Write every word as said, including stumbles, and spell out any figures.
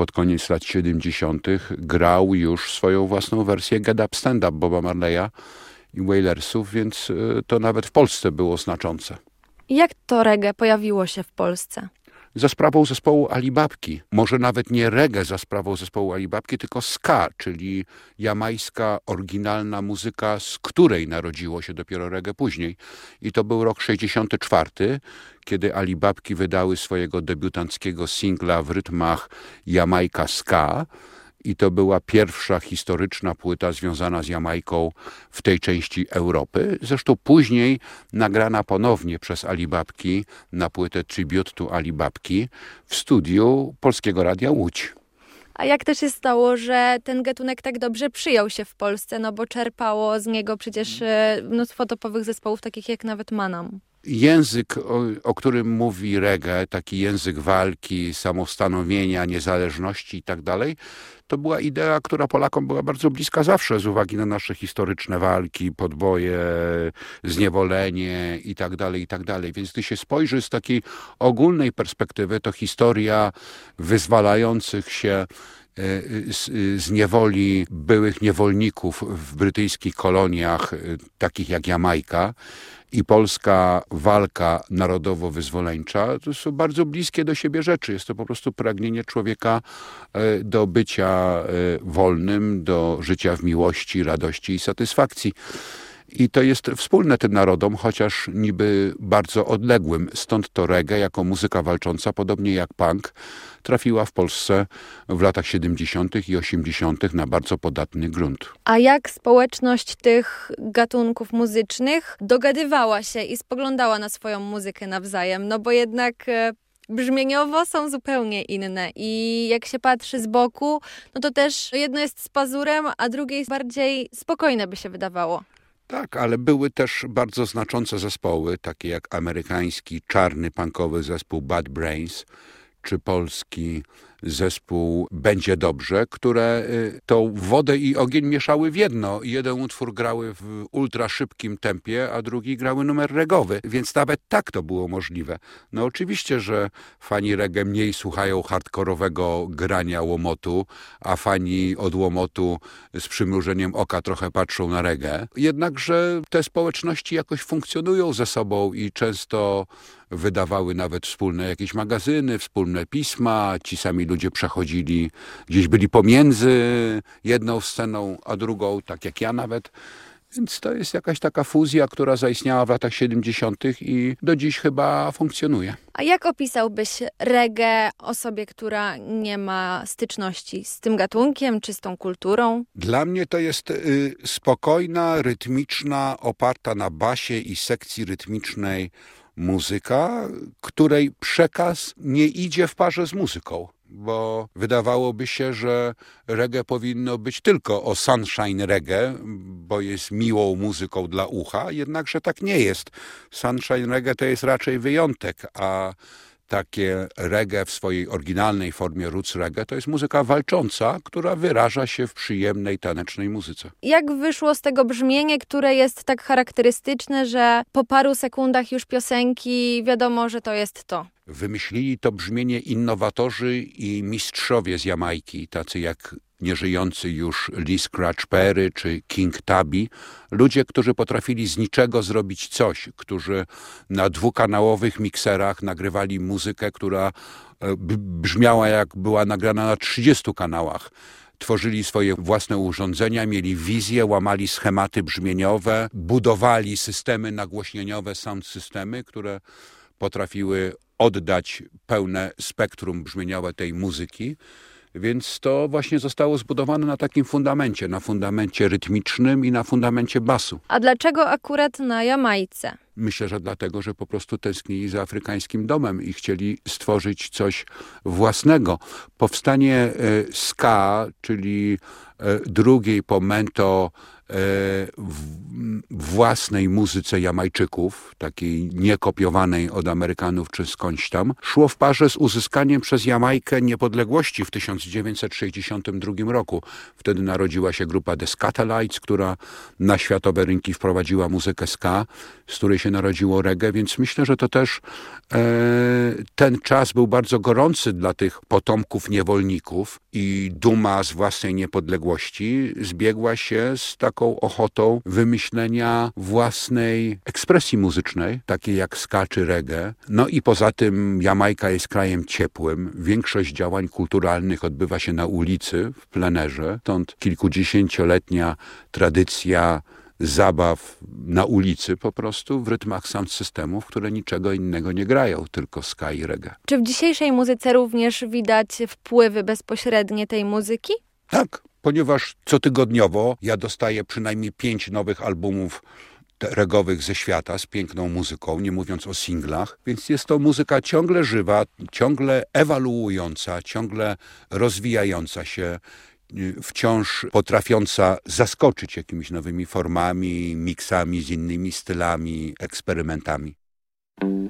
pod koniec lat siedemdziesiątych grał już swoją własną wersję Get Up Stand Up Boba Marleya i Wailersów, więc to nawet w Polsce było znaczące. Jak to reggae pojawiło się w Polsce? Za sprawą zespołu Alibabki. Może nawet nie reggae za sprawą zespołu Alibabki, tylko ska, czyli jamajska, oryginalna muzyka, z której narodziło się dopiero reggae później. I to był rok sześćdziesiąty czwarty, kiedy Alibabki wydały swojego debiutanckiego singla w rytmach Jamajka Ska. I to była pierwsza historyczna płyta związana z Jamajką w tej części Europy. Zresztą później nagrana ponownie przez Alibabki na płytę Tribute to Alibabki w studiu Polskiego Radia Łódź. A jak to się stało, że ten gatunek tak dobrze przyjął się w Polsce? No bo czerpało z niego przecież mnóstwo topowych zespołów, takich jak nawet Manam. Język, o, o którym mówi reggae, taki język walki, samostanowienia, niezależności i tak dalej, to była idea, która Polakom była bardzo bliska zawsze z uwagi na nasze historyczne walki, podboje, zniewolenie i tak dalej, i tak dalej. Więc gdy się spojrzy z takiej ogólnej perspektywy, to historia wyzwalających się Z, z niewoli byłych niewolników w brytyjskich koloniach, takich jak Jamajka, i polska walka narodowo-wyzwoleńcza, to są bardzo bliskie do siebie rzeczy. Jest to po prostu pragnienie człowieka do bycia wolnym, do życia w miłości, radości i satysfakcji. I to jest wspólne tym narodom, chociaż niby bardzo odległym. Stąd to reggae jako muzyka walcząca, podobnie jak punk, trafiła w Polsce w latach siedemdziesiątych i osiemdziesiątych na bardzo podatny grunt. A jak społeczność tych gatunków muzycznych dogadywała się i spoglądała na swoją muzykę nawzajem? No bo jednak brzmieniowo są zupełnie inne i jak się patrzy z boku, no to też jedno jest z pazurem, a drugie jest bardziej spokojne, by się wydawało. Tak, ale były też bardzo znaczące zespoły, takie jak amerykański, czarny, punkowy zespół Bad Brains, czy polski zespół Będzie Dobrze, które tą wodę i ogień mieszały w jedno. Jeden utwór grały w ultra szybkim tempie, a drugi grały numer regowy, więc nawet tak to było możliwe. No oczywiście, że fani reggae mniej słuchają hardkorowego grania łomotu, a fani od łomotu z przymrużeniem oka trochę patrzą na reggae. Jednakże te społeczności jakoś funkcjonują ze sobą i często wydawały nawet wspólne jakieś magazyny, wspólne pisma. Ci sami ludzie przechodzili, gdzieś byli pomiędzy jedną sceną a drugą, tak jak ja nawet. Więc to jest jakaś taka fuzja, która zaistniała w latach siedemdziesiątych i do dziś chyba funkcjonuje. A jak opisałbyś reggae osobie, która nie ma styczności z tym gatunkiem czy z tą kulturą? Dla mnie to jest y, spokojna, rytmiczna, oparta na basie i sekcji rytmicznej muzyka, której przekaz nie idzie w parze z muzyką, bo wydawałoby się, że reggae powinno być tylko o sunshine reggae, bo jest miłą muzyką dla ucha, jednakże tak nie jest. Sunshine reggae to jest raczej wyjątek, a takie reggae w swojej oryginalnej formie roots reggae to jest muzyka walcząca, która wyraża się w przyjemnej, tanecznej muzyce. Jak wyszło z tego brzmienie, które jest tak charakterystyczne, że po paru sekundach już piosenki wiadomo, że to jest to? Wymyślili to brzmienie innowatorzy i mistrzowie z Jamajki, tacy jak nieżyjący już Lee Scratch Perry czy King Tubby. Ludzie, którzy potrafili z niczego zrobić coś, którzy na dwukanałowych mikserach nagrywali muzykę, która brzmiała jak była nagrana na trzydziestu kanałach. Tworzyli swoje własne urządzenia, mieli wizje, łamali schematy brzmieniowe, budowali systemy nagłośnieniowe, sound systemy, które potrafiły oddać pełne spektrum brzmieniowe tej muzyki. Więc to właśnie zostało zbudowane na takim fundamencie, na fundamencie rytmicznym i na fundamencie basu. A dlaczego akurat na Jamajce? Myślę, że dlatego, że po prostu tęsknili za afrykańskim domem i chcieli stworzyć coś własnego. Powstanie ska, czyli drugiej po Mento w własnej muzyce Jamajczyków, takiej niekopiowanej od Amerykanów czy skądś tam, szło w parze z uzyskaniem przez Jamajkę niepodległości w tysiąc dziewięćset sześćdziesiątym drugim roku. Wtedy narodziła się grupa The Skatalites, która na światowe rynki wprowadziła muzykę ska, z której się narodziło reggae, więc myślę, że to też e, ten czas był bardzo gorący dla tych potomków niewolników i duma z własnej niepodległości zbiegła się z taką ochotą wymyślenia własnej ekspresji muzycznej, takiej jak ska czy reggae. No i poza tym Jamajka jest krajem ciepłym. Większość działań kulturalnych odbywa się na ulicy, w plenerze. Stąd kilkudziesięcioletnia tradycja zabaw na ulicy po prostu w rytmach sound systemów, które niczego innego nie grają, tylko ska i reggae. Czy w dzisiejszej muzyce również widać wpływy bezpośrednie tej muzyki? Tak, ponieważ cotygodniowo ja dostaję przynajmniej pięć nowych albumów regowych ze świata z piękną muzyką, nie mówiąc o singlach, więc jest to muzyka ciągle żywa, ciągle ewaluująca, ciągle rozwijająca się, wciąż potrafiąca zaskoczyć jakimiś nowymi formami, miksami z innymi stylami, eksperymentami.